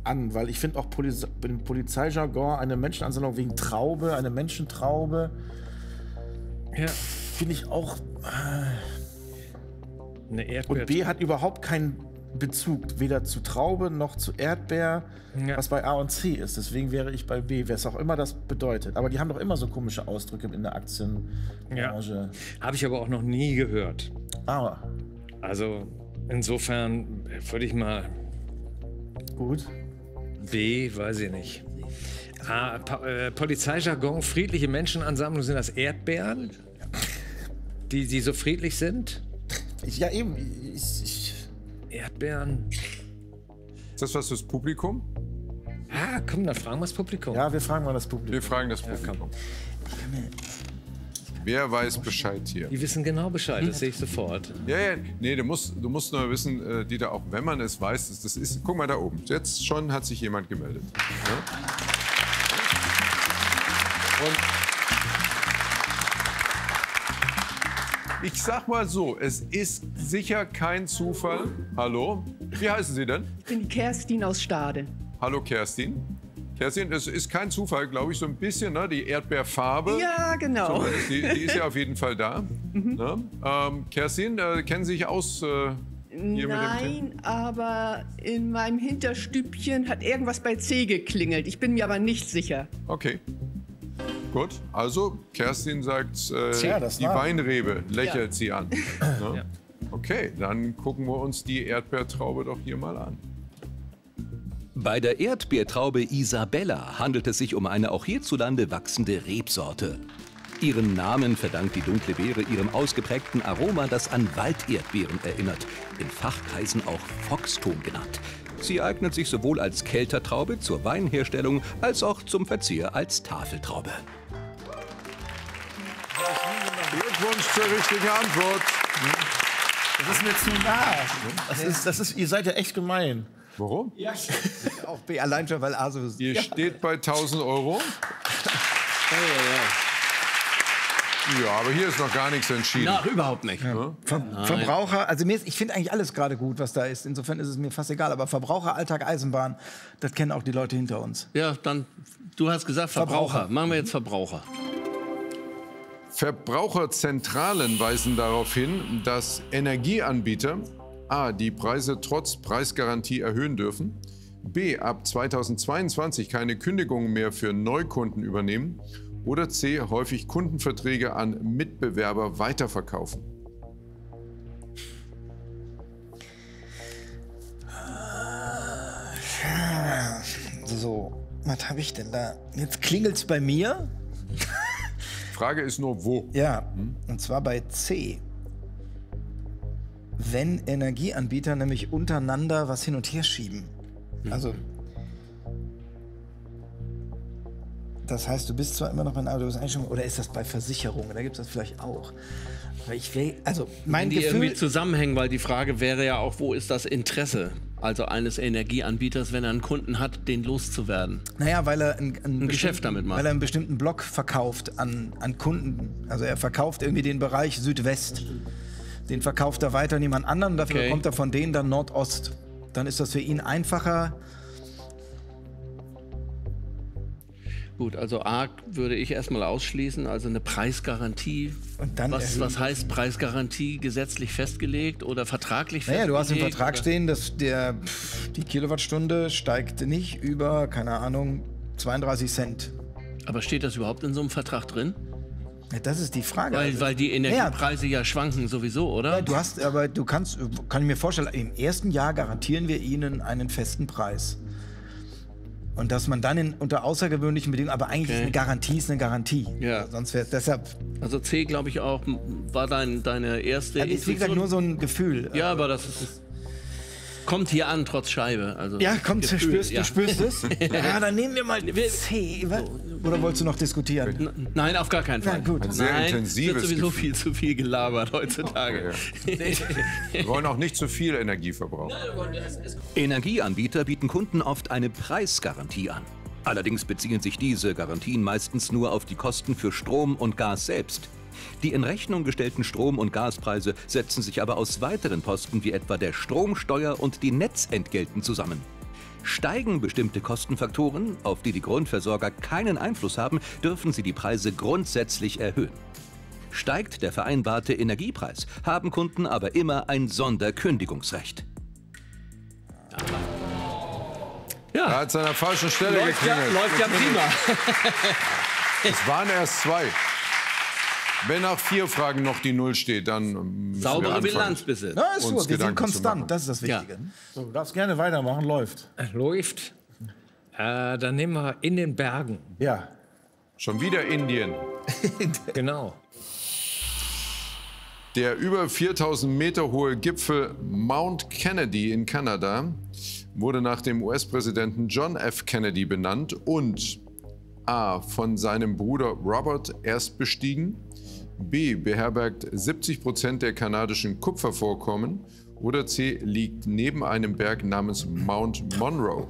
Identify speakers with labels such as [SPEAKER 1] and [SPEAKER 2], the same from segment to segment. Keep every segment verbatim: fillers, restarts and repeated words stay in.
[SPEAKER 1] an, weil ich finde auch Poliz im Polizeijargon eine Menschenansammlung wegen Traube, eine Menschentraube,
[SPEAKER 2] Ja.
[SPEAKER 1] finde ich auch... Äh,
[SPEAKER 2] Eine Erdbeer.
[SPEAKER 1] und B hat überhaupt keinen Bezug, weder zu Traube noch zu Erdbeer,
[SPEAKER 2] Ja.
[SPEAKER 1] was bei A und C ist. Deswegen wäre ich bei B, was auch immer das bedeutet. Aber die haben doch immer so komische Ausdrücke in der Aktienbranche.
[SPEAKER 2] Habe ich aber auch noch nie gehört.
[SPEAKER 1] Ah,
[SPEAKER 2] Also insofern würde ich mal
[SPEAKER 1] gut.
[SPEAKER 2] B, weiß ich nicht. A, pa äh, Polizeijargon, friedliche Menschenansammlungen, sind das Erdbeeren? Die, die so friedlich sind?
[SPEAKER 1] Ich, ja, eben. Ich, ich,
[SPEAKER 2] Erdbeeren.
[SPEAKER 3] Ist das was fürs Publikum?
[SPEAKER 2] Ah, komm, dann fragen wir das Publikum.
[SPEAKER 1] ja, wir fragen mal das Publikum.
[SPEAKER 3] Wir fragen das Publikum. Wer weiß Bescheid hier?
[SPEAKER 2] Die wissen genau Bescheid, das sehe ich sofort.
[SPEAKER 3] Ja, ja, nee, du musst, du musst nur wissen, äh, Dieter, auch wenn man es weiß, das, das ist, guck mal da oben, jetzt schon hat sich jemand gemeldet. Ja? Und ich sag mal so, es ist sicher kein Zufall. Hallo, wie heißen Sie denn?
[SPEAKER 4] Ich bin die Kerstin aus Stade.
[SPEAKER 3] Hallo Kerstin. Kerstin, das ist kein Zufall, glaube ich, so ein bisschen, ne? Die Erdbeerfarbe.
[SPEAKER 4] Ja, genau.
[SPEAKER 3] Zumindest, Die, die ist ja auf jeden Fall da. Ne? Ähm, Kerstin, äh, kennen Sie sich aus äh, hier mit dem Thema?
[SPEAKER 4] Nein, aber in meinem Hinterstübchen hat irgendwas bei C geklingelt. Ich bin mir aber nicht sicher.
[SPEAKER 3] Okay. Gut, also Kerstin sagt, äh,
[SPEAKER 1] Tja, das
[SPEAKER 3] die
[SPEAKER 1] war-
[SPEAKER 3] Weinrebe lächelt
[SPEAKER 4] Ja.
[SPEAKER 3] sie an. Ne? Okay, dann gucken wir uns die Erdbeertraube doch hier mal an.
[SPEAKER 5] Bei der Erdbeertraube Isabella handelt es sich um eine auch hierzulande wachsende Rebsorte. Ihren Namen verdankt die dunkle Beere ihrem ausgeprägten Aroma, das an Walderdbeeren erinnert, in Fachkreisen auch Foxton genannt. Sie eignet sich sowohl als Keltertraube zur Weinherstellung als auch zum Verzehr als Tafeltraube.
[SPEAKER 3] Glückwunsch zur richtigen Antwort.
[SPEAKER 1] Das ist mir zu nah. Das ist, das ist, ihr seid ja echt gemein.
[SPEAKER 3] Warum?
[SPEAKER 6] Auch B, allein schon, weil A so ist.
[SPEAKER 3] Ihr steht bei tausend Euro. Ja, aber hier ist noch gar nichts entschieden.
[SPEAKER 2] Ach, überhaupt nicht.
[SPEAKER 6] Ver Verbraucher, also mir ist, ich finde eigentlich alles gerade gut, was da ist. Insofern ist es mir fast egal. Aber Verbraucher, Alltag, Eisenbahn, das kennen auch die Leute hinter uns.
[SPEAKER 7] Ja, dann, du hast gesagt Verbraucher.
[SPEAKER 6] Verbraucher.
[SPEAKER 7] Machen wir jetzt Verbraucher.
[SPEAKER 3] Verbraucherzentralen weisen darauf hin, dass Energieanbieter A. die Preise trotz Preisgarantie erhöhen dürfen, B. ab zweitausendzweiundzwanzig keine Kündigungen mehr für Neukunden übernehmen oder C. häufig Kundenverträge an Mitbewerber weiterverkaufen.
[SPEAKER 6] So, was habe ich denn da? Jetzt klingelt's bei mir.
[SPEAKER 3] Frage ist nur, wo?
[SPEAKER 6] Ja, und zwar bei C. Wenn Energieanbieter nämlich untereinander was hin und her schieben. Also, das heißt, du bist zwar immer noch bei Autos Einstellung, oder ist das bei Versicherungen? Da gibt es das vielleicht auch. Aber ich will, also mein
[SPEAKER 7] Wenn die
[SPEAKER 6] Gefühl,
[SPEAKER 7] irgendwie zusammenhängen, weil die Frage wäre ja auch, wo ist das Interesse? Also eines Energieanbieters, wenn er einen Kunden hat, den loszuwerden.
[SPEAKER 6] naja, weil er ein, ein,
[SPEAKER 7] Geschäft damit macht.
[SPEAKER 6] Weil er einen bestimmten Block verkauft an, an Kunden. Also er verkauft irgendwie den Bereich Südwest. Den verkauft er weiter an jemand anderen, dafür
[SPEAKER 7] Okay.
[SPEAKER 6] bekommt er von denen dann Nordost. Dann ist das für ihn einfacher.
[SPEAKER 7] Gut, also A würde ich erstmal ausschließen, also eine Preisgarantie.
[SPEAKER 6] Und dann
[SPEAKER 7] was,
[SPEAKER 6] erhöhen.
[SPEAKER 7] was heißt Preisgarantie? Gesetzlich festgelegt oder vertraglich
[SPEAKER 6] Naja,
[SPEAKER 7] festgelegt?
[SPEAKER 6] du hast im Vertrag
[SPEAKER 7] oder?
[SPEAKER 6] stehen, dass der, pff, die Kilowattstunde steigt nicht über, keine Ahnung, zweiunddreißig Cent.
[SPEAKER 7] Aber steht das überhaupt in so einem Vertrag drin?
[SPEAKER 6] Ja, das ist die Frage.
[SPEAKER 7] Weil,
[SPEAKER 6] Also,
[SPEAKER 7] weil die Energiepreise ja schwanken sowieso, oder?
[SPEAKER 6] ja, du hast, aber du kannst, kann ich mir vorstellen, im ersten Jahr garantieren wir Ihnen einen festen Preis. Und dass man dann in, unter außergewöhnlichen Bedingungen, aber eigentlich
[SPEAKER 7] Okay.
[SPEAKER 6] ist eine Garantie ist eine Garantie.
[SPEAKER 7] Ja.
[SPEAKER 6] Sonst wäre deshalb,
[SPEAKER 7] Also C, glaube ich auch, m- war dein, deine erste
[SPEAKER 6] das ist wie gesagt
[SPEAKER 7] Intuition.
[SPEAKER 6] nur so ein Gefühl.
[SPEAKER 7] Ja, aber das ist, kommt hier an, trotz Scheibe. Also
[SPEAKER 6] Ja, komm, du
[SPEAKER 7] Gefühl,
[SPEAKER 6] spürst,
[SPEAKER 7] ja.
[SPEAKER 6] du spürst es? Ja, dann nehmen wir mal C. Was? Oder wolltest du noch diskutieren?
[SPEAKER 7] N- Nein, auf gar keinen Fall.
[SPEAKER 6] Na gut.
[SPEAKER 3] Ein sehr
[SPEAKER 7] Nein,
[SPEAKER 3] intensives
[SPEAKER 7] wird sowieso
[SPEAKER 3] Gefühl.
[SPEAKER 7] viel zu viel gelabert heutzutage.
[SPEAKER 3] Wir wollen auch nicht zu viel Energie verbrauchen.
[SPEAKER 5] Energieanbieter bieten Kunden oft eine Preisgarantie an. Allerdings beziehen sich diese Garantien meistens nur auf die Kosten für Strom und Gas selbst. Die in Rechnung gestellten Strom- und Gaspreise setzen sich aber aus weiteren Posten wie etwa der Stromsteuer und den Netzentgelten zusammen. Steigen bestimmte Kostenfaktoren, auf die die Grundversorger keinen Einfluss haben, dürfen sie die Preise grundsätzlich erhöhen. Steigt der vereinbarte Energiepreis, haben Kunden aber immer ein Sonderkündigungsrecht.
[SPEAKER 3] Er
[SPEAKER 7] Ja,
[SPEAKER 3] hat es an der falschen Stelle
[SPEAKER 7] läuft ja,
[SPEAKER 3] geklingelt.
[SPEAKER 7] läuft ja prima.
[SPEAKER 3] Es waren erst zwei. Wenn nach vier Fragen noch die Null steht, dann müssen wir
[SPEAKER 7] Saubere
[SPEAKER 3] anfangen.
[SPEAKER 7] Bilanz bitte.
[SPEAKER 6] Na, ist
[SPEAKER 3] Uns
[SPEAKER 6] so, wir sind
[SPEAKER 3] Gedanken zu machen.
[SPEAKER 6] konstant, das ist das
[SPEAKER 7] Ja.
[SPEAKER 6] Wichtige.
[SPEAKER 1] So, du darfst gerne weitermachen, läuft.
[SPEAKER 2] Läuft. Äh, dann nehmen wir in den Bergen.
[SPEAKER 1] Ja.
[SPEAKER 3] Schon wieder Indien.
[SPEAKER 2] Genau.
[SPEAKER 3] Der über viertausend Meter hohe Gipfel Mount Kennedy in Kanada wurde nach dem U S-Präsidenten John F. Kennedy benannt und A. von seinem Bruder Robert erst bestiegen, B. beherbergt siebzig Prozent der kanadischen Kupfervorkommen oder C. liegt neben einem Berg namens Mount Monroe.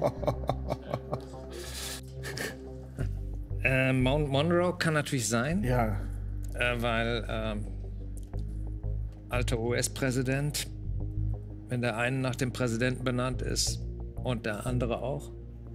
[SPEAKER 2] Äh, Mount Monroe kann natürlich sein,
[SPEAKER 1] Ja.
[SPEAKER 2] äh, weil ähm, alter U S-Präsident, wenn der eine nach dem Präsidenten benannt ist und der andere auch,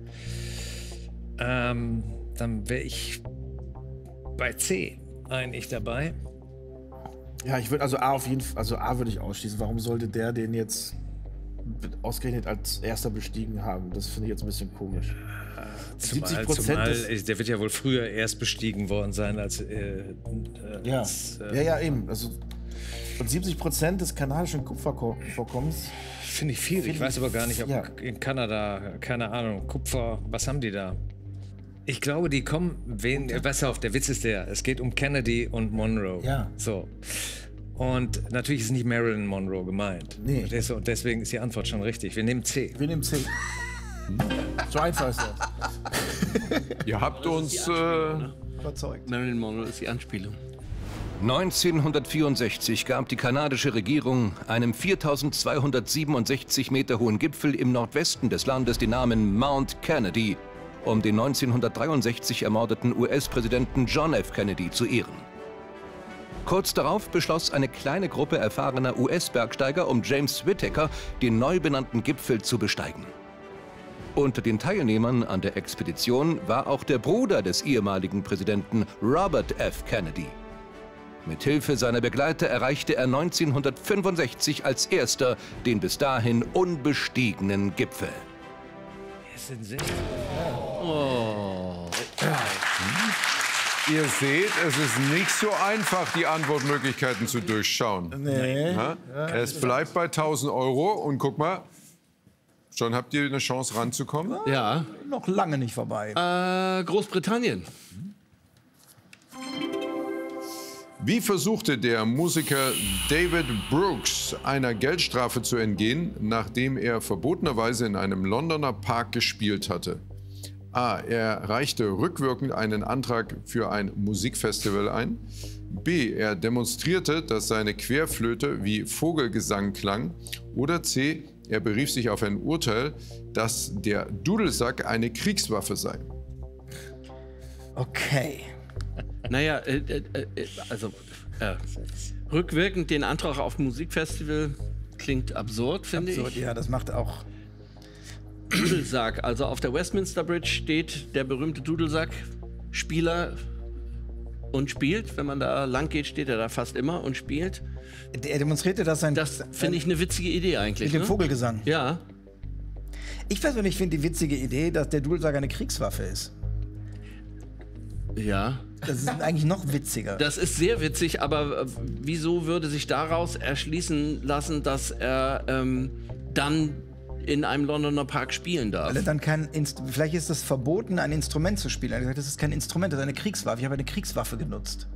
[SPEAKER 2] ähm, dann wäre ich bei C eigentlich dabei.
[SPEAKER 1] Ja, ich würde also A auf jeden Fall, also A würde ich ausschließen. Warum sollte der den jetzt ausgerechnet als erster bestiegen haben? Das finde ich jetzt ein bisschen komisch.
[SPEAKER 2] Zumal,
[SPEAKER 1] siebzig Prozent
[SPEAKER 2] zumal,
[SPEAKER 1] des-
[SPEAKER 2] der wird ja wohl früher erst bestiegen worden sein als. Äh, äh,
[SPEAKER 1] Ja,
[SPEAKER 2] als, äh,
[SPEAKER 1] ja, ja, eben. Also, und siebzig Prozent des kanadischen Kupfervorkommens.
[SPEAKER 2] Finde ich viel. Ich
[SPEAKER 1] Finde
[SPEAKER 2] weiß
[SPEAKER 1] ich-
[SPEAKER 2] aber gar nicht, ob
[SPEAKER 1] ja.
[SPEAKER 2] in Kanada, keine Ahnung, Kupfer, was haben die da? Ich glaube, die kommen, wen, pass auf, der Witz ist der, es geht um Kennedy und Monroe.
[SPEAKER 1] Ja.
[SPEAKER 2] So. Und natürlich ist nicht Marilyn Monroe gemeint.
[SPEAKER 1] Nee.
[SPEAKER 2] Und des- und deswegen ist die Antwort schon richtig. Wir nehmen C.
[SPEAKER 1] Wir nehmen C. So einfach ist das.
[SPEAKER 3] Ihr habt uns... Äh,
[SPEAKER 6] Überzeugt.
[SPEAKER 7] Marilyn Monroe ist die Anspielung.
[SPEAKER 5] neunzehnhundertvierundsechzig gab die kanadische Regierung einem viertausendzweihundertsiebenundsechzig Meter hohen Gipfel im Nordwesten des Landes den Namen Mount Kennedy, um den neunzehnhundertdreiundsechzig ermordeten U S-Präsidenten John F. Kennedy zu ehren. Kurz darauf beschloss eine kleine Gruppe erfahrener U S-Bergsteiger um James Whittaker, den neu benannten Gipfel zu besteigen. Unter den Teilnehmern an der Expedition war auch der Bruder des ehemaligen Präsidenten Robert F. Kennedy. Mithilfe seiner Begleiter erreichte er neunzehnhundertfünfundsechzig als erster den bis dahin unbestiegenen Gipfel.
[SPEAKER 2] Es sind sehr
[SPEAKER 3] Ihr seht, es ist nicht so einfach, die Antwortmöglichkeiten zu durchschauen.
[SPEAKER 1] Nee.
[SPEAKER 3] Ja? Es bleibt bei tausend Euro und guck mal, schon habt ihr eine Chance ranzukommen?
[SPEAKER 7] Ja.
[SPEAKER 6] Noch lange nicht vorbei.
[SPEAKER 7] Äh, Großbritannien.
[SPEAKER 3] Wie versuchte der Musiker David Brooks einer Geldstrafe zu entgehen, nachdem er verbotenerweise in einem Londoner Park gespielt hatte? A. Er reichte rückwirkend einen Antrag für ein Musikfestival ein. B. Er demonstrierte, dass seine Querflöte wie Vogelgesang klang. Oder C. Er berief sich auf ein Urteil, dass der Dudelsack eine Kriegswaffe sei.
[SPEAKER 6] Okay.
[SPEAKER 7] Naja, äh, äh, äh, also äh, rückwirkend den Antrag auf Musikfestival klingt absurd, finde
[SPEAKER 6] So,
[SPEAKER 7] ich.
[SPEAKER 6] ja, das macht auch.
[SPEAKER 7] Dudelsack, also auf der Westminster Bridge steht der berühmte Dudelsack-Spieler und spielt. Wenn man da lang geht, steht er da fast immer und spielt.
[SPEAKER 6] Er demonstrierte das sein.
[SPEAKER 7] Das finde ich eine witzige Idee eigentlich.
[SPEAKER 6] Mit dem
[SPEAKER 7] Ne?
[SPEAKER 6] Vogelgesang.
[SPEAKER 7] Ja.
[SPEAKER 6] Ich persönlich finde die witzige Idee, dass der Dudelsack eine Kriegswaffe ist.
[SPEAKER 7] Ja.
[SPEAKER 6] Das ist eigentlich noch witziger.
[SPEAKER 7] Das ist sehr witzig, aber äh, wieso würde sich daraus erschließen lassen, dass er ähm, dann in einem Londoner Park spielen darf?
[SPEAKER 6] Weil er dann kein Inst Vielleicht ist es verboten, ein Instrument zu spielen. Er hat gesagt, das ist kein Instrument, das ist eine Kriegswaffe. Ich habe eine Kriegswaffe genutzt.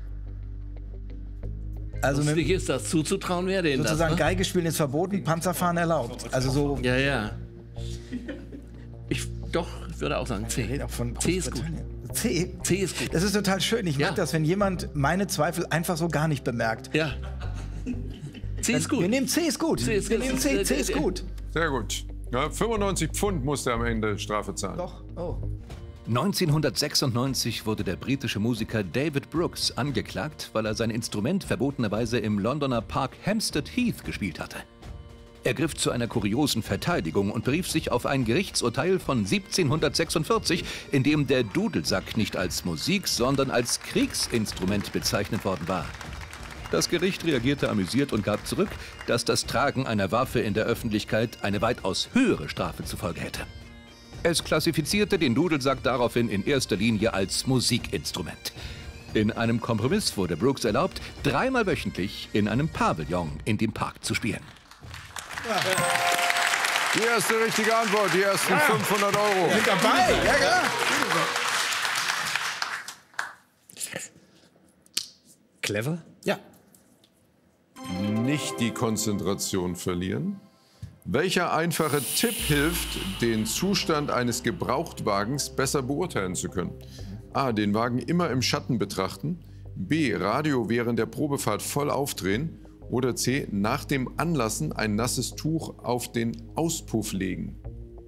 [SPEAKER 6] Also eine,
[SPEAKER 7] Lustig ist das, zuzutrauen wäre denen das.
[SPEAKER 6] sozusagen
[SPEAKER 7] Ne?
[SPEAKER 6] Geige spielen ist verboten, Panzerfahren erlaubt. Also so.
[SPEAKER 7] Ja, ja. Ich doch, ich würde auch sagen
[SPEAKER 6] Ich
[SPEAKER 7] C.
[SPEAKER 6] rede auch von
[SPEAKER 7] C ist gut.
[SPEAKER 6] Großbritannien. C?
[SPEAKER 7] C ist gut.
[SPEAKER 6] Das ist total schön. Ich
[SPEAKER 7] Ja.
[SPEAKER 6] mag das, wenn jemand meine Zweifel einfach so gar nicht bemerkt.
[SPEAKER 7] Ja. C ist gut.
[SPEAKER 6] Wir nehmen C ist gut.
[SPEAKER 7] C ist-
[SPEAKER 6] Wir nehmen C, C ist gut.
[SPEAKER 3] Sehr gut. Ja, fünfundneunzig Pfund musste er am Ende Strafe zahlen.
[SPEAKER 6] Doch. Oh.
[SPEAKER 5] neunzehnhundertsechsundneunzig wurde der britische Musiker David Brooks angeklagt, weil er sein Instrument verbotenerweise im Londoner Park Hampstead Heath gespielt hatte. Er griff zu einer kuriosen Verteidigung und berief sich auf ein Gerichtsurteil von siebzehnhundertsechsundvierzig, in dem der Dudelsack nicht als Musik, sondern als Kriegsinstrument bezeichnet worden war. Das Gericht reagierte amüsiert und gab zurück, dass das Tragen einer Waffe in der Öffentlichkeit eine weitaus höhere Strafe zur Folge hätte. Es klassifizierte den Dudelsack daraufhin in erster Linie als Musikinstrument. In einem Kompromiss wurde Brooks erlaubt, dreimal wöchentlich in einem Pavillon in dem Park zu spielen.
[SPEAKER 3] Die erste richtige Antwort, die ersten ja. fünfhundert Euro.
[SPEAKER 6] Sind dabei, ja klar.
[SPEAKER 2] Clever?
[SPEAKER 6] Ja.
[SPEAKER 3] Nicht die Konzentration verlieren. Welcher einfache Tipp hilft, den Zustand eines Gebrauchtwagens besser beurteilen zu können? A. Den Wagen immer im Schatten betrachten. B. Radio während der Probefahrt voll aufdrehen. Oder C. Nach dem Anlassen ein nasses Tuch auf den Auspuff legen.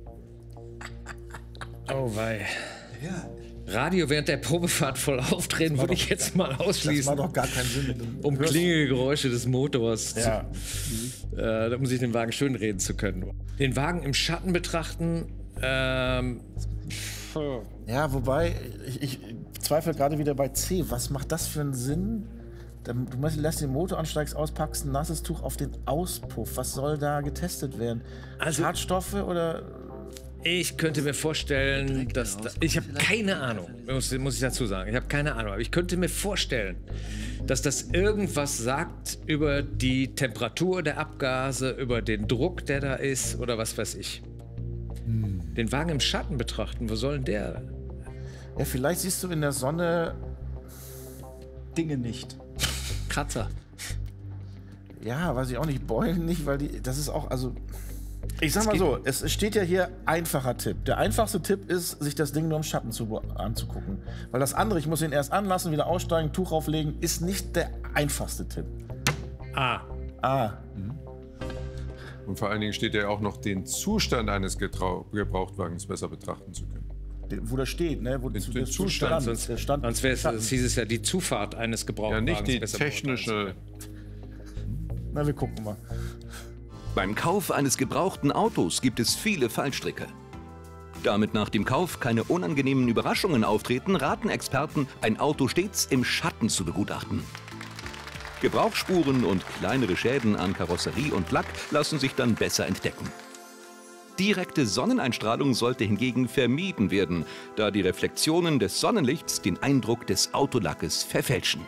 [SPEAKER 2] Oh wei.
[SPEAKER 6] Ja.
[SPEAKER 2] Radio während der Probefahrt voll aufdrehen, würde ich jetzt mal ausschließen.
[SPEAKER 1] Das macht doch gar keinen Sinn.
[SPEAKER 2] Um Klingelgeräusche des Motors
[SPEAKER 1] Ja.
[SPEAKER 2] zu, äh, um sich den Wagen schönreden zu können. Den Wagen im Schatten betrachten, ähm,
[SPEAKER 1] Ja, wobei, ich, ich zweifle gerade wieder bei C. Was macht das für einen Sinn? Du lässt den Motor an, steigst aus, packst ein nasses Tuch auf den Auspuff. Was soll da getestet werden?
[SPEAKER 2] Also-
[SPEAKER 1] Schadstoffe oder...
[SPEAKER 2] ich könnte mir vorstellen, dass da, ich habe keine Ahnung, muss, muss ich dazu sagen, ich habe keine Ahnung, aber ich könnte mir vorstellen, dass das irgendwas sagt über die Temperatur der Abgase, über den Druck, der da ist oder was weiß ich. Hm. Den Wagen im Schatten betrachten, wo soll denn der?
[SPEAKER 1] Ja, vielleicht siehst du in der Sonne...
[SPEAKER 6] Dinge nicht.
[SPEAKER 7] Kratzer.
[SPEAKER 1] Ja, weiß ich auch nicht. Beulen nicht, weil die... Das ist auch, also... Ich sag mal so, es steht ja hier einfacher Tipp. Der einfachste Tipp ist, sich das Ding nur im Schatten zu, anzugucken. Weil das andere, ich muss ihn erst anlassen, wieder aussteigen, Tuch auflegen, ist nicht der einfachste Tipp.
[SPEAKER 2] Ah,
[SPEAKER 1] Ah,
[SPEAKER 3] Und vor allen Dingen steht ja auch noch, den Zustand eines Getrau Gebrauchtwagens besser betrachten zu können.
[SPEAKER 1] den- wo das steht, ne? Wo
[SPEAKER 3] Den-
[SPEAKER 1] zu-
[SPEAKER 3] den
[SPEAKER 1] der
[SPEAKER 3] Zustand,
[SPEAKER 2] sonst,
[SPEAKER 1] der Stand,
[SPEAKER 2] sonst wäre
[SPEAKER 1] Schatten.
[SPEAKER 2] es, hieß es ja die Zufahrt eines
[SPEAKER 3] Ja,
[SPEAKER 2] Gebrauchtwagens.
[SPEAKER 3] nicht die
[SPEAKER 2] besser
[SPEAKER 3] technische.
[SPEAKER 1] Na, wir gucken mal.
[SPEAKER 5] Beim Kauf eines gebrauchten Autos gibt es viele Fallstricke. Damit nach dem Kauf keine unangenehmen Überraschungen auftreten, raten Experten, ein Auto stets im Schatten zu begutachten. Gebrauchsspuren und kleinere Schäden an Karosserie und Lack lassen sich dann besser entdecken. Direkte Sonneneinstrahlung sollte hingegen vermieden werden, da die Reflexionen des Sonnenlichts den Eindruck des Autolackes verfälschen.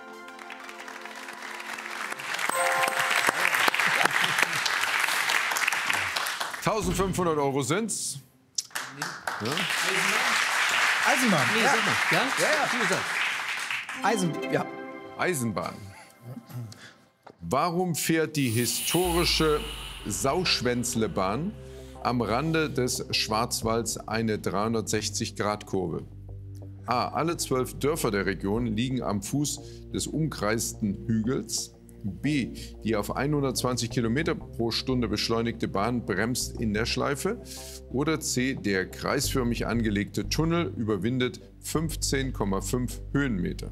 [SPEAKER 3] eintausendfünfhundert Euro sind's.
[SPEAKER 6] Eisenbahn.
[SPEAKER 7] Nee,
[SPEAKER 6] ja.
[SPEAKER 7] sag mal. Ja?
[SPEAKER 6] Ja, ja.
[SPEAKER 7] Wie gesagt.
[SPEAKER 6] Eisen, ja.
[SPEAKER 3] Eisenbahn. Warum fährt die historische Sauschwänzlebahn am Rande des Schwarzwalds eine dreihundertsechzig Grad Kurve? A. Alle zwölf Dörfer der Region liegen am Fuß des umkreisten Hügels. B. Die auf hundertzwanzig Kilometer pro Stunde beschleunigte Bahn bremst in der Schleife. Oder C. Der kreisförmig angelegte Tunnel überwindet fünfzehn Komma fünf Höhenmeter.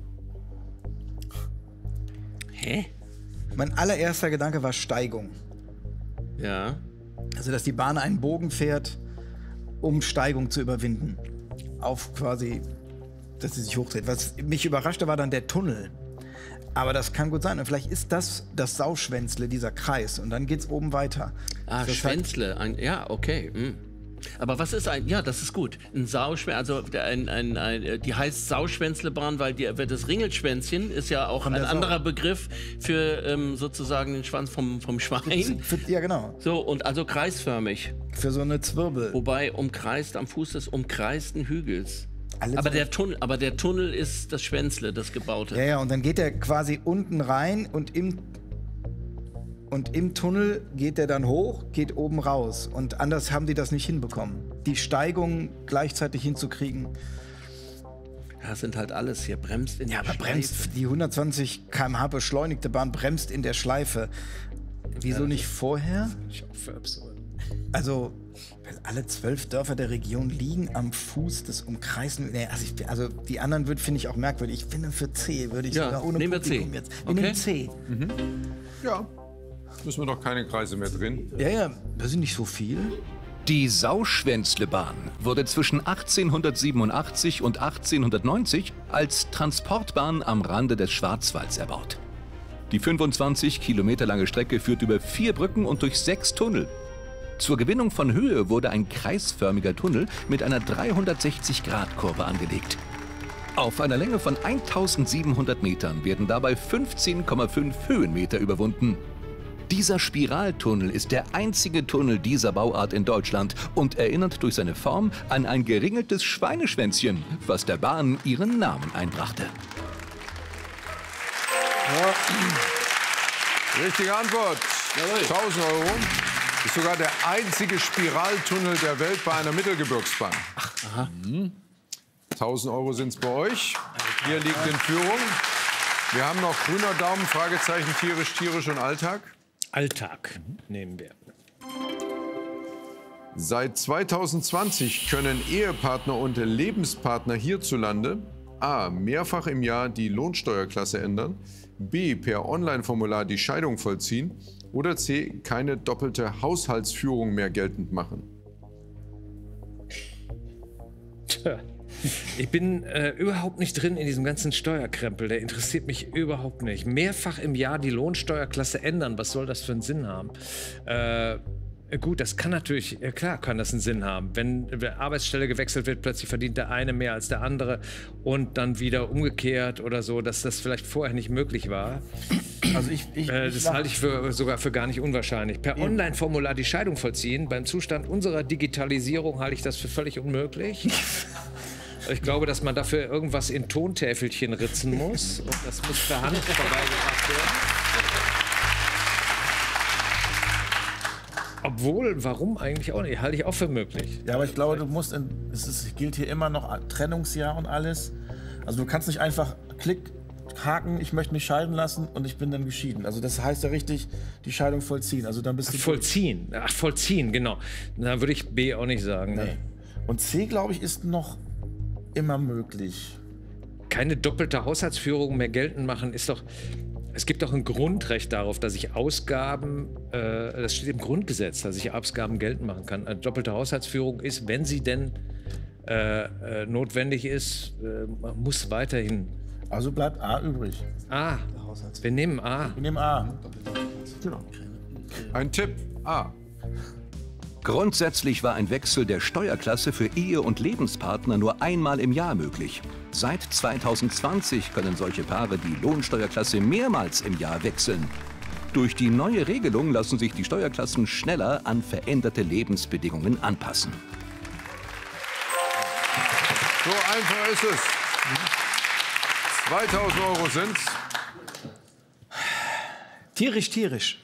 [SPEAKER 7] Hä?
[SPEAKER 6] Mein allererster Gedanke war Steigung.
[SPEAKER 7] Ja.
[SPEAKER 6] Also, dass die Bahn einen Bogen fährt, um Steigung zu überwinden. Auf quasi, dass sie sich hochdreht. Was mich überraschte, war dann der Tunnel. Aber das kann gut sein. Und vielleicht ist das das Sauschwänzle, dieser Kreis. Und dann geht's oben weiter.
[SPEAKER 7] Ah,
[SPEAKER 6] Das
[SPEAKER 7] Schwänzle. Ein, ja, okay. Hm. Aber was ist ein, ja, das ist gut. Ein Sauschwänzle, also der- ein, ein, ein, die heißt Sauschwänzlebahn, weil die, das Ringelschwänzchen ist ja auch
[SPEAKER 6] Von
[SPEAKER 7] ein
[SPEAKER 6] der Sau.
[SPEAKER 7] anderer Begriff für ähm, sozusagen den Schwanz vom, vom Schwein.
[SPEAKER 6] Für, ja, genau.
[SPEAKER 7] So, und also kreisförmig.
[SPEAKER 6] Für so eine Zwirbel.
[SPEAKER 7] Wobei umkreist am Fuß des umkreisten Hügels.
[SPEAKER 6] Alle
[SPEAKER 7] Aber
[SPEAKER 6] zwei-
[SPEAKER 7] der, Tunnel, aber der Tunnel ist das Schwänzle, das gebaute.
[SPEAKER 6] Ja, ja, und dann geht er quasi unten rein und im, und im Tunnel geht er dann hoch, geht oben raus. Und anders haben die das nicht hinbekommen. Die Steigung gleichzeitig hinzukriegen.
[SPEAKER 7] Ja, das sind halt alles hier. Bremst in
[SPEAKER 6] Ja,
[SPEAKER 7] der
[SPEAKER 6] aber bremst, die hundertzwanzig Kilometer pro Stunde beschleunigte Bahn bremst in der Schleife. Wieso nicht vorher? Also, alle zwölf Dörfer der Region liegen am Fuß des umkreisten. Nee, also, ich, also die anderen würd- finde ich auch merkwürdig. Ich finde für C würde ich
[SPEAKER 7] Ja,
[SPEAKER 6] sogar ohne
[SPEAKER 7] nehmen wir
[SPEAKER 6] Publikum
[SPEAKER 7] C.
[SPEAKER 6] jetzt. Wir
[SPEAKER 7] Okay.
[SPEAKER 6] nehmen C.
[SPEAKER 3] Ja. Müssen wir doch keine Kreise mehr drehen.
[SPEAKER 6] Ja, ja, das sind nicht so viel.
[SPEAKER 5] Die Sauschwänzlebahn wurde zwischen achtzehnhundertsiebenundachtzig und achtzehnhundertneunzig als Transportbahn am Rande des Schwarzwalds erbaut. Die fünfundzwanzig Kilometer lange Strecke führt über vier Brücken und durch sechs Tunnel. Zur Gewinnung von Höhe wurde ein kreisförmiger Tunnel mit einer dreihundertsechzig Grad Kurve angelegt. Auf einer Länge von eintausendsiebenhundert Metern werden dabei fünfzehn Komma fünf Höhenmeter überwunden. Dieser Spiraltunnel ist der einzige Tunnel dieser Bauart in Deutschland und erinnert durch seine Form an ein geringeltes Schweineschwänzchen, was der Bahn ihren Namen einbrachte.
[SPEAKER 3] Ja. Richtige Antwort. tausend Euro. Ist sogar der einzige Spiraltunnel der Welt bei einer Mittelgebirgsbahn. Ach, aha. Mhm. tausend Euro sind es bei euch. Ihr liegt in Führung. Wir haben noch grüner Daumen, Fragezeichen, tierisch, tierisch und Alltag.
[SPEAKER 2] Alltag nehmen wir.
[SPEAKER 3] Seit zweitausendzwanzig können Ehepartner und Lebenspartner hierzulande a. mehrfach im Jahr die Lohnsteuerklasse ändern, b. per Online-Formular die Scheidung vollziehen oder c. keine doppelte Haushaltsführung mehr geltend machen.
[SPEAKER 2] Tja. Ich bin äh, überhaupt nicht drin in diesem ganzen Steuerkrempel. Der interessiert mich überhaupt nicht. Mehrfach im Jahr die Lohnsteuerklasse ändern. Was soll das für einen Sinn haben? Äh, gut, das kann natürlich, ja klar kann das einen Sinn haben. Wenn die Arbeitsstelle gewechselt wird, plötzlich verdient der eine mehr als der andere und dann wieder umgekehrt oder so, dass das vielleicht vorher nicht möglich war.
[SPEAKER 1] Also ich, ich,
[SPEAKER 2] äh,
[SPEAKER 1] ich
[SPEAKER 2] das halte ich für, sogar für gar nicht unwahrscheinlich. Per Online-Formular die Scheidung vollziehen, beim Zustand unserer Digitalisierung halte ich das für völlig unmöglich. Ich glaube, dass man dafür irgendwas in Tontäfelchen ritzen muss. Und das muss per Hand vorbeigebracht werden. Obwohl, warum eigentlich auch nicht? Halte ich auch für möglich.
[SPEAKER 1] Ja, aber ich glaube, du musst, in, es ist, gilt hier immer noch Trennungsjahr und alles. Also du kannst nicht einfach klick, haken, ich möchte mich scheiden lassen und ich bin dann geschieden. Also das heißt ja richtig, die Scheidung vollziehen. Also dann bist du
[SPEAKER 2] vollziehen, ach vollziehen, genau. Da würde ich B auch nicht sagen.
[SPEAKER 1] Nee.
[SPEAKER 2] Ne?
[SPEAKER 1] Und C, glaube ich, ist noch immer möglich.
[SPEAKER 2] Keine doppelte Haushaltsführung mehr geltend machen ist doch. Es gibt doch ein Grundrecht darauf, dass ich Ausgaben, äh, das steht im Grundgesetz, dass ich Ausgaben geltend machen kann. Eine doppelte Haushaltsführung ist, wenn sie denn äh, äh, notwendig ist, äh, muss weiterhin.
[SPEAKER 1] Also bleibt A übrig.
[SPEAKER 2] A. Wir nehmen A.
[SPEAKER 1] Wir nehmen A.
[SPEAKER 3] Genau. Ein Tipp A.
[SPEAKER 5] Grundsätzlich war ein Wechsel der Steuerklasse für Ehe- und Lebenspartner nur einmal im Jahr möglich. Seit zweitausendzwanzig können solche Paare die Lohnsteuerklasse mehrmals im Jahr wechseln. Durch die neue Regelung lassen sich die Steuerklassen schneller an veränderte Lebensbedingungen anpassen.
[SPEAKER 3] So einfach ist es. zweitausend Euro sind's.
[SPEAKER 6] Tierisch, tierisch.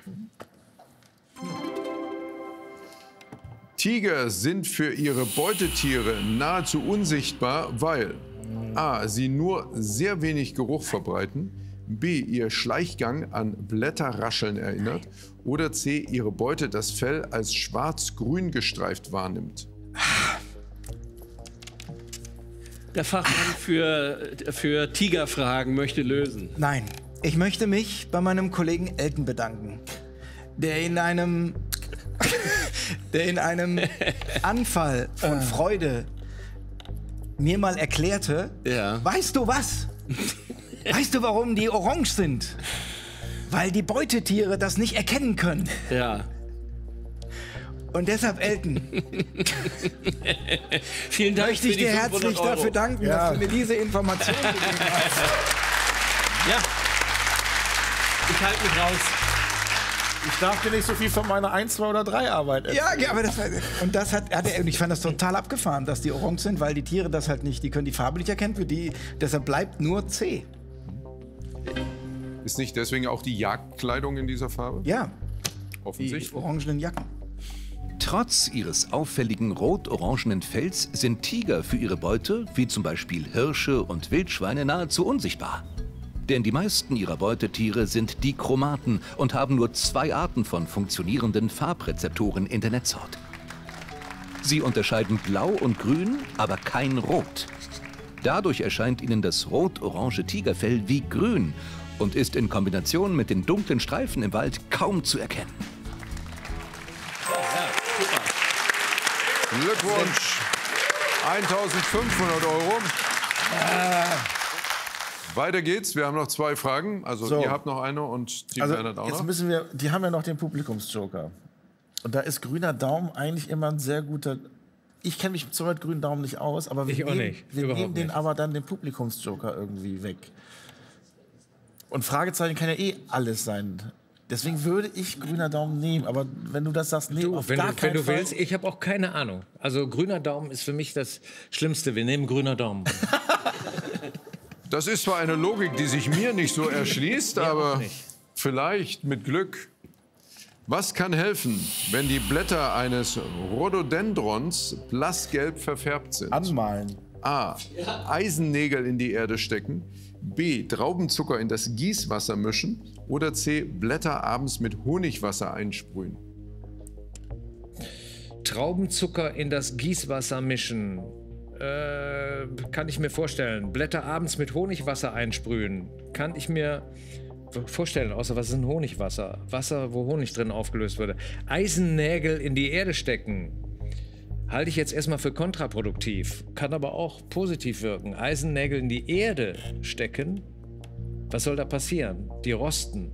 [SPEAKER 3] Tiger sind für ihre Beutetiere nahezu unsichtbar, weil a. sie nur sehr wenig Geruch verbreiten, b. ihr Schleichgang an Blätterrascheln erinnert oder c. ihre Beute das Fell als schwarz-grün gestreift wahrnimmt.
[SPEAKER 7] Der Fachmann für, für Tigerfragen möchte lösen.
[SPEAKER 6] Nein, ich möchte mich bei meinem Kollegen Elton bedanken, der in einem der in einem Anfall von Freude mir mal erklärte,
[SPEAKER 7] Ja.
[SPEAKER 6] weißt du was? Weißt du, warum die orange sind? Weil die Beutetiere das nicht erkennen können.
[SPEAKER 7] Ja.
[SPEAKER 6] Und deshalb, Elton,
[SPEAKER 7] Vielen Dank
[SPEAKER 6] möchte ich
[SPEAKER 7] für die
[SPEAKER 6] dir
[SPEAKER 7] fünfhundert
[SPEAKER 6] herzlich
[SPEAKER 7] Euro.
[SPEAKER 6] dafür danken,
[SPEAKER 1] Ja.
[SPEAKER 6] dass du mir diese Information gegeben hast.
[SPEAKER 7] Ja. Ich halte mich raus.
[SPEAKER 1] Ich darf dir nicht so viel von meiner eins, zwei oder drei Arbeit erzählen.
[SPEAKER 6] Ja, aber das war, und das hat, hat er, und ich fand das total abgefahren, dass die orange sind, weil die Tiere das halt nicht, die können die Farbe nicht erkennen, für die, deshalb bleibt nur C.
[SPEAKER 3] Ist nicht deswegen auch die Jagdkleidung in dieser Farbe?
[SPEAKER 6] Ja, die
[SPEAKER 3] Offensichtlich.
[SPEAKER 6] orangenen Jacken.
[SPEAKER 5] Trotz ihres auffälligen rot-orangenen Fells sind Tiger für ihre Beute, wie zum Beispiel Hirsche und Wildschweine, nahezu unsichtbar. Denn die meisten ihrer Beutetiere sind Dichromaten und haben nur zwei Arten von funktionierenden Farbrezeptoren in der Netzhaut. Sie unterscheiden Blau und Grün, aber kein Rot. Dadurch erscheint ihnen das rot-orange Tigerfell wie grün und ist in Kombination mit den dunklen Streifen im Wald kaum zu erkennen.
[SPEAKER 3] Glückwunsch. eintausendfünfhundert Euro. Weiter geht's. Wir haben noch zwei Fragen. Also
[SPEAKER 1] So.
[SPEAKER 3] ihr habt noch eine und Team
[SPEAKER 1] Also
[SPEAKER 3] Bernhard auch
[SPEAKER 1] jetzt
[SPEAKER 3] noch.
[SPEAKER 1] müssen wir, die haben ja noch den Publikumsjoker. Und da ist grüner Daumen eigentlich immer ein sehr guter. Ich kenne mich so mit grünen Daumen nicht aus, aber wir
[SPEAKER 2] Ich auch
[SPEAKER 1] nehmen,
[SPEAKER 2] nicht.
[SPEAKER 1] wir
[SPEAKER 2] Überhaupt
[SPEAKER 1] nehmen den
[SPEAKER 2] nicht.
[SPEAKER 1] aber dann den Publikumsjoker irgendwie weg. Und Fragezeichen kann ja eh alles sein. Deswegen würde ich grüner Daumen nehmen. Aber wenn du das sagst, nee,
[SPEAKER 2] Du,
[SPEAKER 1] auf
[SPEAKER 2] wenn
[SPEAKER 1] gar
[SPEAKER 2] du, wenn
[SPEAKER 1] keinen
[SPEAKER 2] du
[SPEAKER 1] Fall.
[SPEAKER 2] willst, ich habe auch keine Ahnung. Also grüner Daumen ist für mich das Schlimmste. Wir nehmen grüner Daumen.
[SPEAKER 3] Das ist zwar eine Logik, die sich mir nicht so erschließt, aber
[SPEAKER 2] nicht.
[SPEAKER 3] vielleicht mit Glück. Was kann helfen, wenn die Blätter eines Rhododendrons blassgelb verfärbt sind?
[SPEAKER 1] Anmalen.
[SPEAKER 3] A. Eisennägel in die Erde stecken. B. Traubenzucker in das Gießwasser mischen. Oder C. Blätter abends mit Honigwasser einsprühen.
[SPEAKER 2] Traubenzucker in das Gießwasser mischen. Äh, kann ich mir vorstellen. Blätter abends mit Honigwasser einsprühen. Kann ich mir vorstellen, außer was ist ein Honigwasser? Wasser, wo Honig drin aufgelöst würde. Eisennägel in die Erde stecken. Halte ich jetzt erstmal für kontraproduktiv. Kann aber auch positiv wirken. Eisennägel in die Erde stecken. Was soll da passieren? Die rosten.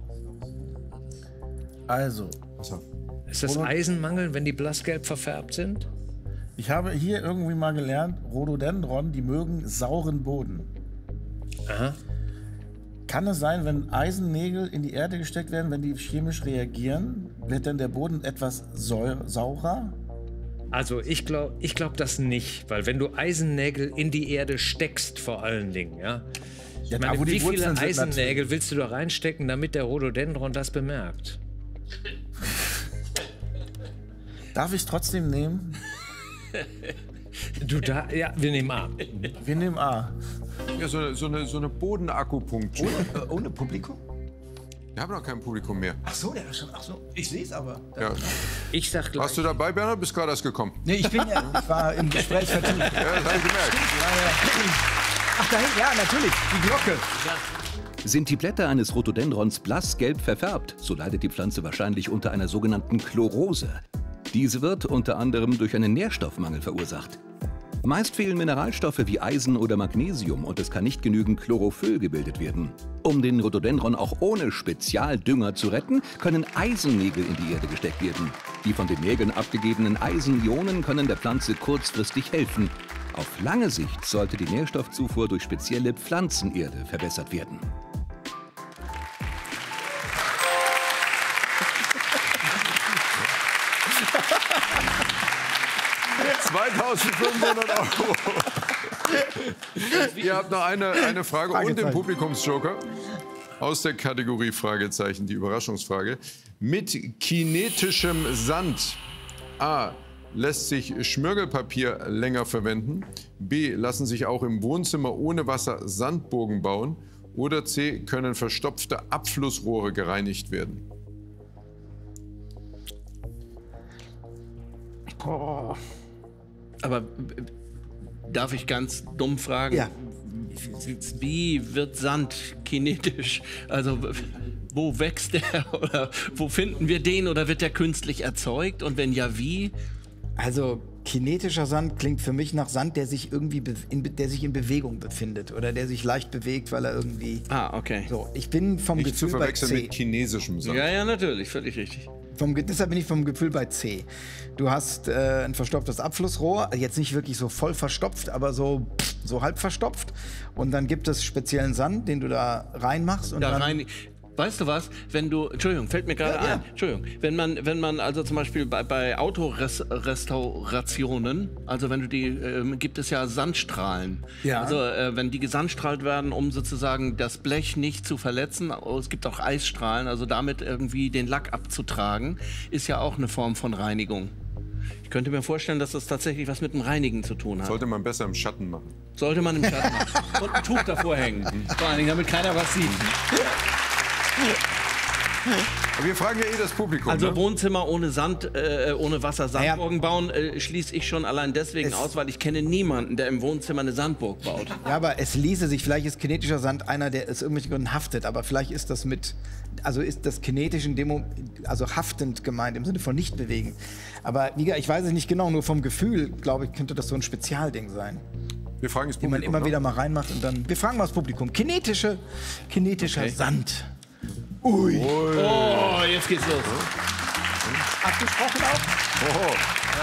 [SPEAKER 1] Also,
[SPEAKER 2] Ist das Eisenmangel, wenn die blassgelb verfärbt sind?
[SPEAKER 1] ich habe hier irgendwie mal gelernt, Rhododendron, die mögen sauren Boden.
[SPEAKER 2] Aha.
[SPEAKER 1] Kann es sein, wenn Eisennägel in die Erde gesteckt werden, wenn die chemisch reagieren, wird dann der Boden etwas säu- saurer?
[SPEAKER 2] Also ich glaube ich glaub das nicht, weil wenn du Eisennägel in die Erde steckst vor allen Dingen, ja.
[SPEAKER 1] Ja,
[SPEAKER 2] Ich
[SPEAKER 1] da,
[SPEAKER 2] meine,
[SPEAKER 1] wo die
[SPEAKER 2] wie viele
[SPEAKER 1] Wurzeln sind,
[SPEAKER 2] Eisennägel willst du da reinstecken, damit der Rhododendron das bemerkt?
[SPEAKER 1] Darf ich trotzdem nehmen?
[SPEAKER 2] Du da, ja, wir nehmen A.
[SPEAKER 1] Wir nehmen A.
[SPEAKER 3] Ja, so eine, so eine, so eine Bodenakupunktur.
[SPEAKER 6] Ohne, äh, ohne Publikum?
[SPEAKER 3] Wir haben noch kein Publikum mehr.
[SPEAKER 6] Ach so, der ist schon. Ach so, ich sehe es aber.
[SPEAKER 3] Ja.
[SPEAKER 2] Ich sag gleich.
[SPEAKER 3] Warst du dabei, Bernhard? Bist gerade erst gekommen.
[SPEAKER 6] Nee, ich bin ja, ich war im Gespräch vertieft.
[SPEAKER 3] Ja, das habe ich gemerkt.
[SPEAKER 6] Ach, dahin, ja, natürlich, die Glocke.
[SPEAKER 5] Sind die Blätter eines Rhododendrons blassgelb verfärbt, so leidet die Pflanze wahrscheinlich unter einer sogenannten Chlorose. Diese wird unter anderem durch einen Nährstoffmangel verursacht. Meist fehlen Mineralstoffe wie Eisen oder Magnesium und es kann nicht genügend Chlorophyll gebildet werden. Um den Rhododendron auch ohne Spezialdünger zu retten, können Eisennägel in die Erde gesteckt werden. Die von den Nägeln abgegebenen Eisenionen können der Pflanze kurzfristig helfen. Auf lange Sicht sollte die Nährstoffzufuhr durch spezielle Pflanzenerde verbessert werden.
[SPEAKER 3] zweitausendfünfhundert Euro. Ihr habt noch eine, eine Frage und den Publikumsjoker aus der Kategorie Fragezeichen, die Überraschungsfrage. Mit kinetischem Sand. A. Lässt sich Schmirgelpapier länger verwenden. B. Lassen sich auch im Wohnzimmer ohne Wasser Sandburgen bauen. Oder C. Können verstopfte Abflussrohre gereinigt werden.
[SPEAKER 7] Boah. Aber äh, darf ich ganz dumm fragen?
[SPEAKER 6] Ja.
[SPEAKER 7] Wie wird Sand kinetisch? Also wo wächst der oder wo finden wir den oder wird der künstlich erzeugt? Und wenn ja, wie?
[SPEAKER 6] Also kinetischer Sand klingt für mich nach Sand, der sich irgendwie be- in, der sich in Bewegung befindet oder der sich leicht bewegt, weil er irgendwie.
[SPEAKER 7] Ah, okay.
[SPEAKER 6] So, ich bin vom
[SPEAKER 3] Nicht zu
[SPEAKER 6] Gefühl bei
[SPEAKER 3] verwechseln
[SPEAKER 6] C.
[SPEAKER 3] mit chinesischem Sand.
[SPEAKER 7] Ja, ja, natürlich, völlig richtig.
[SPEAKER 6] Vom, Ge- deshalb bin ich vom Gefühl bei C. Du hast äh, ein verstopftes Abflussrohr, jetzt nicht wirklich so voll verstopft, aber so, so halb verstopft. Und dann gibt es speziellen Sand, den du da reinmachst. Und
[SPEAKER 7] Da
[SPEAKER 6] dann,
[SPEAKER 7] rein. Weißt du was? Wenn du, Entschuldigung, fällt mir gerade
[SPEAKER 6] Ja, ja.
[SPEAKER 7] ein. Entschuldigung, wenn man, wenn man also zum Beispiel bei, bei Autorestaurationen, also wenn du die, ähm, gibt es ja Sandstrahlen.
[SPEAKER 6] Ja.
[SPEAKER 7] Also äh, wenn die gesandstrahlt werden, um sozusagen das Blech nicht zu verletzen, es gibt auch Eisstrahlen, also damit irgendwie den Lack abzutragen, ist ja auch eine Form von Reinigung. Ich könnte mir vorstellen, dass das tatsächlich was mit dem Reinigen zu tun hat.
[SPEAKER 3] Sollte man besser im Schatten machen.
[SPEAKER 7] Sollte man im Schatten machen. Und ein Tuch davor hängen. Vor allen Dingen, damit keiner was sieht.
[SPEAKER 3] Aber wir fragen ja eh das Publikum.
[SPEAKER 7] Also
[SPEAKER 3] ne?
[SPEAKER 7] Wohnzimmer ohne Sand, äh, ohne Wasser, Sandburgen bauen, äh, schließe ich schon allein deswegen
[SPEAKER 6] Es-
[SPEAKER 7] aus, weil ich kenne niemanden, der im Wohnzimmer eine Sandburg baut.
[SPEAKER 6] Ja, aber es ließe sich, vielleicht ist kinetischer Sand einer, der aus irgendwelchen Gründen haftet, aber vielleicht ist das mit, also ist das kinetisch in dem Moment, also haftend gemeint, im Sinne von nicht bewegen. Aber wie gesagt, ich weiß es nicht genau, nur vom Gefühl, glaube ich, könnte das so ein Spezialding sein,
[SPEAKER 3] Wir fragen das
[SPEAKER 6] den man
[SPEAKER 3] Publikum.
[SPEAKER 6] immer
[SPEAKER 3] ne?
[SPEAKER 6] wieder mal reinmacht und dann, wir fragen mal das Publikum, kinetische, kinetischer
[SPEAKER 7] Okay.
[SPEAKER 6] Sand. Ui.
[SPEAKER 7] Oh, jetzt geht's los.
[SPEAKER 6] Abgesprochen auch?
[SPEAKER 3] Oho.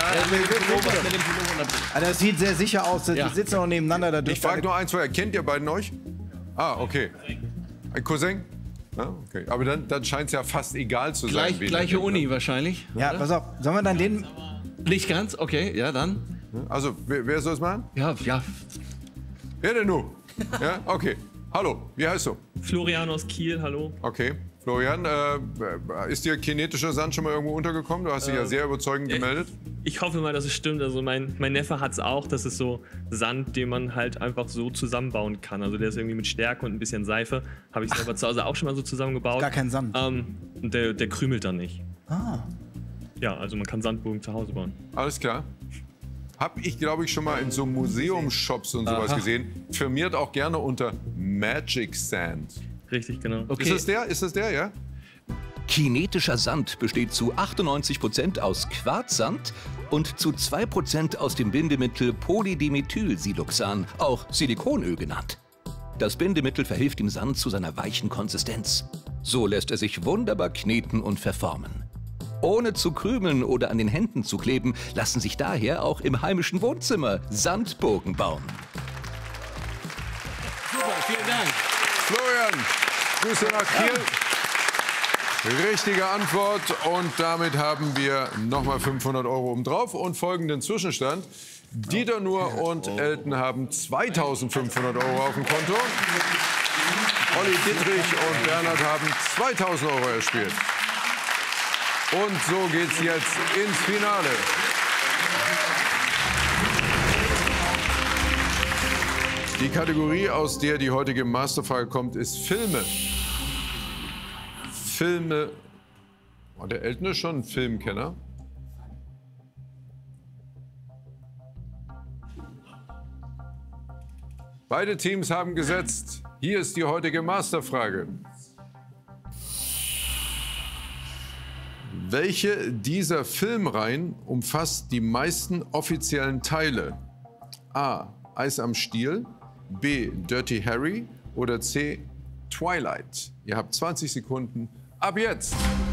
[SPEAKER 6] Also das sieht sehr sicher aus, die
[SPEAKER 7] Ja.
[SPEAKER 6] sitzen noch nebeneinander, da
[SPEAKER 3] Ich
[SPEAKER 6] dürfte
[SPEAKER 3] frage
[SPEAKER 6] eine-
[SPEAKER 3] nur eins vorher. Kennt ihr beiden euch? Ah, okay. Ein Cousin? Ja, okay. Aber dann, dann scheint es ja fast egal zu sein.
[SPEAKER 7] Gleich,
[SPEAKER 3] wen
[SPEAKER 7] gleiche
[SPEAKER 3] ihr kennt,
[SPEAKER 7] Uni wahrscheinlich.
[SPEAKER 6] Ja, pass auf, sollen wir dann den,
[SPEAKER 7] Nicht ganz, okay, ja dann.
[SPEAKER 3] ne? Also, wer, wer soll es machen?
[SPEAKER 7] Ja, ja.
[SPEAKER 3] Wer denn nun? Ja, okay. Hallo, wie heißt du?
[SPEAKER 8] Florian aus Kiel, hallo.
[SPEAKER 3] Okay. Florian, äh, ist dir kinetischer Sand schon mal irgendwo untergekommen? Du hast dich ja sehr überzeugend gemeldet.
[SPEAKER 8] Ich hoffe mal, dass es stimmt. Also mein, mein Neffe hat es auch. Das ist so Sand, den man halt einfach so zusammenbauen kann. Also der ist irgendwie mit Stärke und ein bisschen Seife. Habe ich selber zu Hause auch schon mal so zusammengebaut.
[SPEAKER 6] Gar kein Sand.
[SPEAKER 8] Ähm, und der, der krümelt dann nicht.
[SPEAKER 6] ah,
[SPEAKER 8] Ja, also man kann Sandburgen zu Hause bauen.
[SPEAKER 3] Alles klar. Hab ich, glaube ich, schon mal in so Museumsshops und sowas gesehen. Firmiert auch gerne unter Magic Sand.
[SPEAKER 8] Richtig, genau.
[SPEAKER 7] Okay.
[SPEAKER 3] Ist das der? Ist das der, ja?
[SPEAKER 5] Kinetischer Sand besteht zu achtundneunzig Prozent aus Quarzsand und zu zwei Prozent aus dem Bindemittel Polydimethylsiloxan, auch Silikonöl genannt. Das Bindemittel verhilft dem Sand zu seiner weichen Konsistenz. So lässt er sich wunderbar kneten und verformen. Ohne zu krümeln oder an den Händen zu kleben, lassen sich daher auch im heimischen Wohnzimmer Sandburgen bauen.
[SPEAKER 7] Super, vielen Dank.
[SPEAKER 3] Florian, Grüße nach Kiel. Richtige Antwort und damit haben wir nochmal fünfhundert Euro obendrauf und folgenden Zwischenstand. Dieter Nuhr und Elton haben zweitausendfünfhundert Euro auf dem Konto. Olli Dittrich und Bernhard haben zweitausend Euro erspielt. Und so geht's jetzt ins Finale. Die Kategorie, aus der die heutige Masterfrage kommt, ist Filme. Filme. Oh, der Elton ist schon ein Filmkenner. Beide Teams haben gesetzt. Hier ist die heutige Masterfrage. Welche dieser Filmreihen umfasst die meisten offiziellen Teile? A. Eis am Stiel, B. Dirty Harry oder C. Twilight? Ihr habt zwanzig Sekunden ab jetzt.